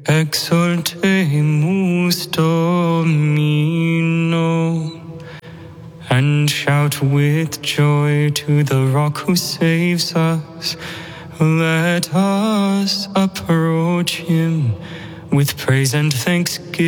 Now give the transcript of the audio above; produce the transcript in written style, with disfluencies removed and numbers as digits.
Exultemus Domino, and shout with joy to the Rock who saves us. Let us approach him with praise and thanksgiving.